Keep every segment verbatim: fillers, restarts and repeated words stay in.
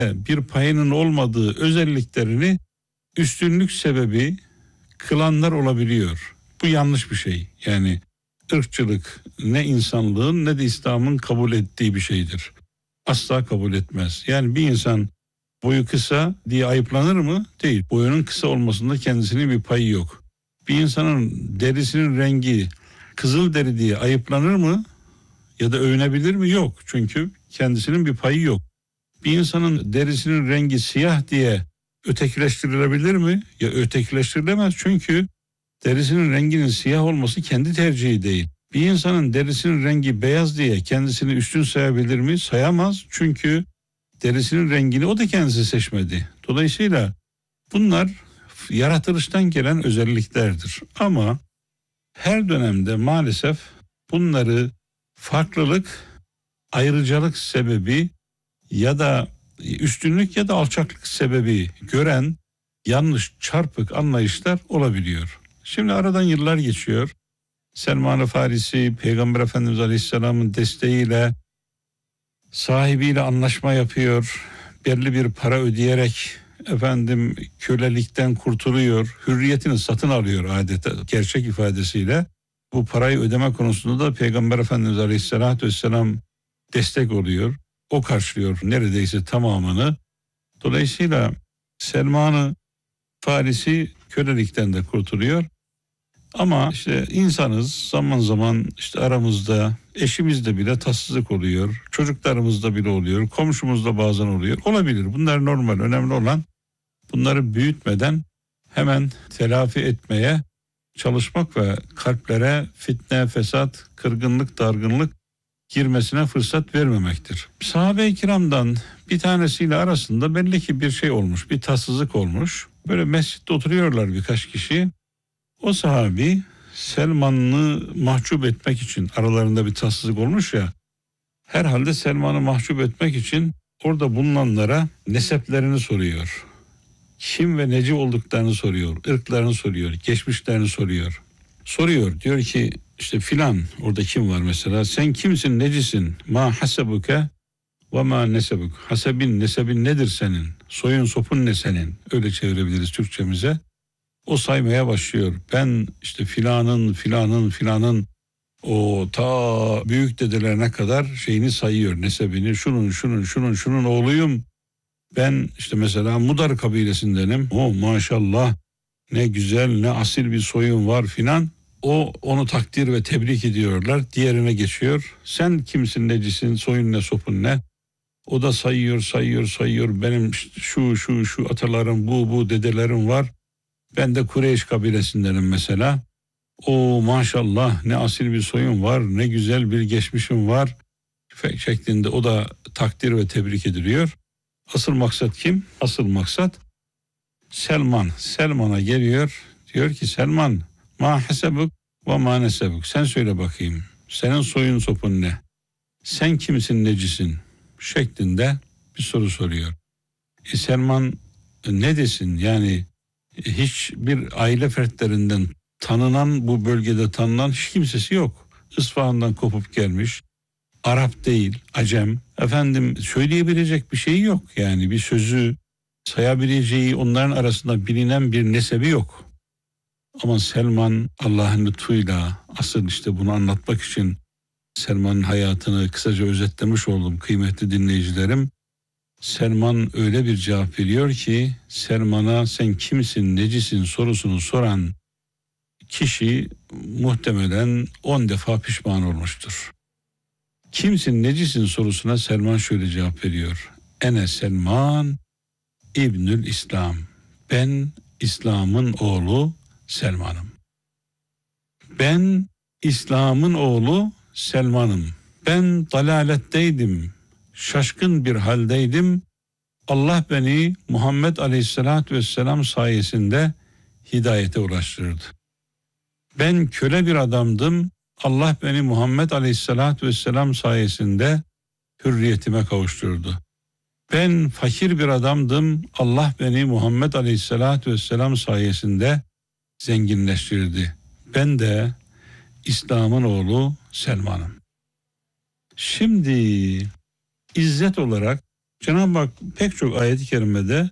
bir payının olmadığı özelliklerini üstünlük sebebi kılanlar olabiliyor. Bu yanlış bir şey. Yani ırkçılık ne insanlığın ne de İslam'ın kabul ettiği bir şeydir. Asla kabul etmez. Yani bir insan boyu kısa diye ayıplanır mı? Değil. Boyunun kısa olmasında kendisinin bir payı yok. Bir insanın derisinin rengi kızıl deri diye ayıplanır mı? Ya da övünebilir mi? Yok. Çünkü kendisinin bir payı yok. Bir insanın derisinin rengi siyah diye ötekileştirilebilir mi? Ya ötekileştirilemez, çünkü derisinin renginin siyah olması kendi tercihi değil. Bir insanın derisinin rengi beyaz diye kendisini üstün sayabilir mi? Sayamaz, çünkü derisinin rengini o da kendisi seçmedi. Dolayısıyla bunlar yaratılıştan gelen özelliklerdir. Ama her dönemde maalesef bunları farklılık, ayrıcalık sebebi ya da üstünlük ya da alçaklık sebebi gören yanlış, çarpık anlayışlar olabiliyor. Şimdi aradan yıllar geçiyor. Selman-ı Farisi Peygamber Efendimiz Aleyhisselam'ın desteğiyle sahibiyle anlaşma yapıyor. Belli bir para ödeyerek efendim kölelikten kurtuluyor. Hürriyetini satın alıyor adeta, gerçek ifadesiyle. Bu parayı ödeme konusunda da Peygamber Efendimiz Aleyhisselatü Vesselam destek oluyor. O karşılıyor neredeyse tamamını. Dolayısıyla Selman-ı Farisi kölelikten de kurtuluyor. Ama işte insanız, zaman zaman işte aramızda, eşimizde bile tatsızlık oluyor. Çocuklarımızda bile oluyor. Komşumuzda bazen oluyor. Olabilir. Bunlar normal. Önemli olan bunları büyütmeden hemen telafi etmeye çalışmak ve kalplere fitne, fesat, kırgınlık, dargınlık girmesine fırsat vermemektir. Sahabe-i kiramdan bir tanesiyle arasında belli ki bir şey olmuş, bir tatsızlık olmuş. Böyle mescitte oturuyorlar birkaç kişi. O sahabi Selman'ı mahcup etmek için, aralarında bir tatsızlık olmuş ya, herhalde Selman'ı mahcup etmek için orada bulunanlara neseplerini soruyor. Kim ve neci olduklarını soruyor, ırklarını soruyor, geçmişlerini soruyor. Soruyor, diyor ki işte filan, orada kim var mesela, sen kimsin, necisin, ma hasebuke ve ma nesebuk, hasebin, nesebin nedir senin, soyun sopun ne senin, öyle çevirebiliriz Türkçemize. O saymaya başlıyor. Ben işte filanın, filanın, filanın o ta büyük dedelerine kadar şeyini sayıyor, nesebini, şunun, şunun, şunun, şunun oğluyum. Ben işte mesela Mudar kabilesindenim. O maşallah ne güzel, ne asil bir soyun var filan. O onu takdir ve tebrik ediyorlar. Diğerine geçiyor. Sen kimsin, necisin, soyun ne, sopun ne? O da sayıyor, sayıyor, sayıyor. Benim şu, şu, şu atalarım, bu, bu dedelerim var. Ben de Kureyş kabilesindenim mesela. O maşallah ne asil bir soyun var, ne güzel bir geçmişim var şeklinde o da takdir ve tebrik ediliyor. Asıl maksat kim? Asıl maksat Selman. Selman'a geliyor. Diyor ki Selman, ma hasebuk ve ma nesebuk. Sen söyle bakayım. Senin soyun sopun ne? Sen kimsin, necisin? Şeklinde bir soru soruyor. E Selman ne desin? Yani hiç bir aile fertlerinden tanınan, bu bölgede tanınan hiç kimsesi yok. İsfahan'dan kopup gelmiş. Arap değil, Acem. Efendim söyleyebilecek bir şey yok. Yani bir sözü sayabileceği, onların arasında bilinen bir nesebi yok. Ama Selman Allah'ın lütfuyla, asıl işte bunu anlatmak için Selman'ın hayatını kısaca özetlemiş oldum kıymetli dinleyicilerim. Selman öyle bir cevap veriyor ki, Selman'a sen kimsin, necisin sorusunu soran kişi muhtemelen on defa pişman olmuştur. Kimsin, necisin sorusuna Selman şöyle cevap veriyor. Ene Selman İbnül İslam. Ben İslam'ın oğlu Selman'ım. Ben İslam'ın oğlu Selman'ım. Ben dalaletteydim, şaşkın bir haldeydim. Allah beni Muhammed Aleyhisselatü Vesselam sayesinde hidayete ulaştırdı. Ben köle bir adamdım. Allah beni Muhammed Aleyhisselatü Vesselam sayesinde hürriyetime kavuşturdu. Ben fakir bir adamdım. Allah beni Muhammed Aleyhisselatü Vesselam sayesinde zenginleştirdi. Ben de İslam'ın oğlu Selman'ım. Şimdi İzzet olarak Cenab-ı Hak pek çok ayet-i kerimede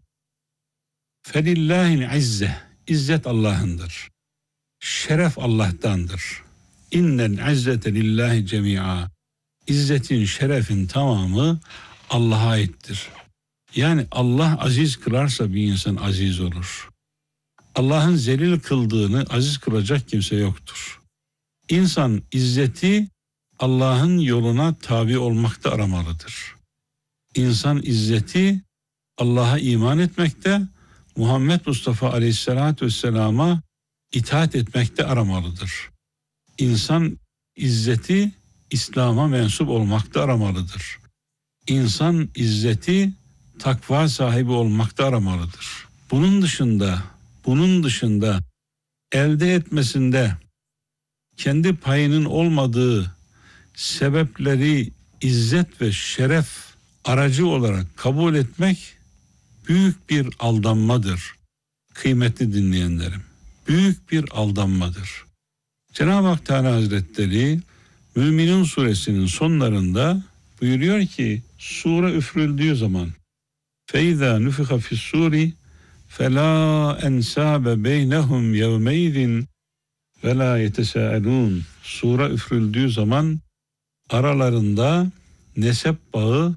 felillahil izze, İzzet Allah'ındır. Şeref Allah'tandır. İnnel izzete lillahi cemi'a. İzzetin, şerefin tamamı Allah'a aittir. Yani Allah aziz kılarsa bir insan aziz olur. Allah'ın zelil kıldığını aziz kılacak kimse yoktur. İnsan izzeti Allah'ın yoluna tabi olmakta aramalıdır. İnsan izzeti Allah'a iman etmekte, Muhammed Mustafa Aleyhisselatü Vesselam'a itaat etmekte aramalıdır. İnsan izzeti İslam'a mensup olmakta aramalıdır. İnsan izzeti takva sahibi olmakta aramalıdır. Bunun dışında, bunun dışında elde etmesinde kendi payının olmadığı sebepleri izzet ve şeref aracı olarak kabul etmek büyük bir aldanmadır. Kıymetli dinleyenlerim, büyük bir aldanmadır. Cenab-ı Hak Teala Hazretleri Müminun suresinin sonlarında buyuruyor ki sure üfrüldüğü zaman فَاِذَا نُفِخَ فِي السُّورِ فَلَا اَنْسَابَ بَيْنَهُمْ يَوْمَيْذٍ وَلَا يَتَسَاءَلُونَ. Sure üfrüldüğü zaman aralarında nesep bağı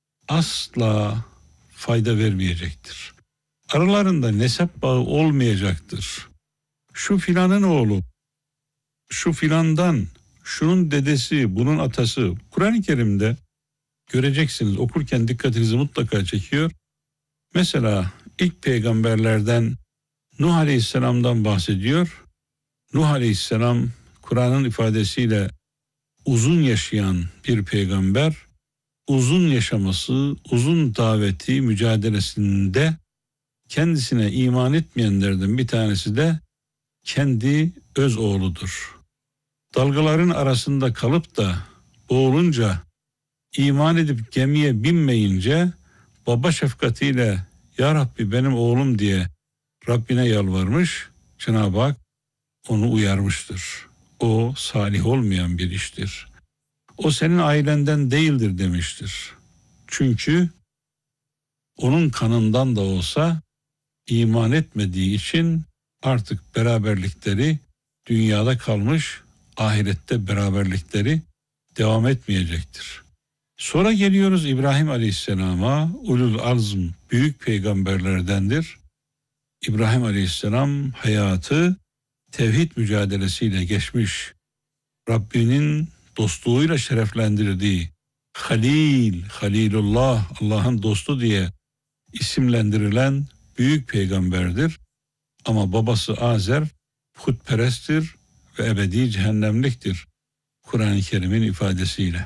asla fayda vermeyecektir. Aralarında nesep bağı olmayacaktır. Şu filanın oğlu, şu filandan, şunun dedesi, bunun atası. Kur'an-ı Kerim'de göreceksiniz, okurken dikkatinizi mutlaka çekiyor. Mesela ilk peygamberlerden Nuh Aleyhisselam'dan bahsediyor. Nuh Aleyhisselam Kur'an'ın ifadesiyle uzun yaşayan bir peygamber, uzun yaşaması, uzun daveti mücadelesinde kendisine iman etmeyenlerden bir tanesi de kendi öz oğludur. Dalgaların arasında kalıp da boğulunca, iman edip gemiye binmeyince baba şefkatiyle ya Rabbi benim oğlum diye Rabbine yalvarmış. Cenab-ı Hak onu uyarmıştır. O salih olmayan bir iştir. O senin ailenden değildir demiştir. Çünkü onun kanından da olsa iman etmediği için artık beraberlikleri dünyada kalmış, ahirette beraberlikleri devam etmeyecektir. Sonra geliyoruz İbrahim Aleyhisselam'a, ulul azm büyük peygamberlerdendir. İbrahim Aleyhisselam hayatı tevhid mücadelesiyle geçmiş. Rabbinin dostluğuyla şereflendirdiği Halil, Halilullah, Allah'ın dostu diye isimlendirilen büyük peygamberdir. Ama babası Azer putperesttir ve ebedi cehennemliktir. Kur'an-ı Kerim'in ifadesiyle.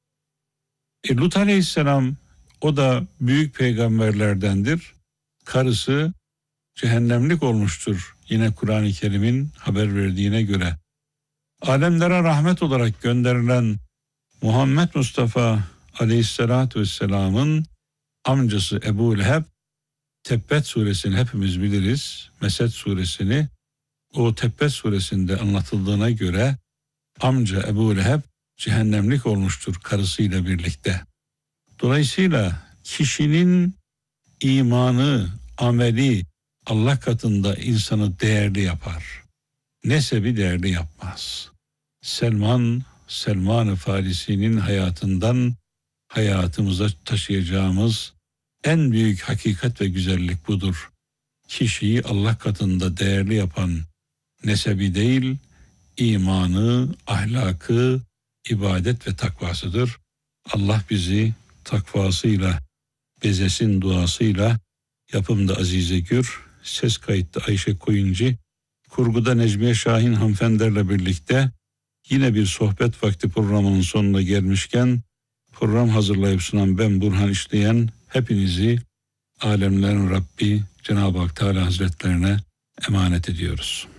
E, Lut Aleyhisselam o da büyük peygamberlerdendir. Karısı cehennemlik olmuştur. Yine Kur'an-ı Kerim'in haber verdiğine göre. Alemlere rahmet olarak gönderilen Muhammed Mustafa Aleyhisselatü Vesselam'ın amcası Ebu Leheb, Tebbet suresini hepimiz biliriz. Mesed suresini, o Tebbet suresinde anlatıldığına göre amca Ebu Leheb cehennemlik olmuştur karısıyla birlikte. Dolayısıyla kişinin imanı, ameli Allah katında insanı değerli yapar. Nesebi değerli yapmaz. Selman, Selman-ı Farisi'nin hayatından hayatımıza taşıyacağımız en büyük hakikat ve güzellik budur. Kişiyi Allah katında değerli yapan nesebi değil, imanı, ahlakı, ibadet ve takvasıdır. Allah bizi takvasıyla, bezesin duasıyla, yapımda Azize Gür, ses kayıtta Ayşe Koyuncu, kurguda Necmiye Şahin hanımefendilerle birlikte yine bir sohbet vakti programının sonuna gelmişken, program hazırlayıp sunan ben Burhan İşleyen, hepinizi alemlerin Rabbi Cenab-ı Hak Teala Hazretlerine emanet ediyoruz.